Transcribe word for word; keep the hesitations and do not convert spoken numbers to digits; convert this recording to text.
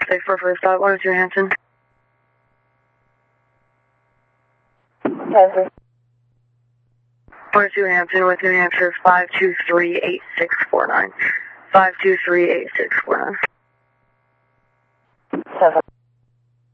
Six four first dot one oh two Hampton. Hampton. one oh two Hampton with New Hampshire five two three eight six four nine. five two three eight six four nine.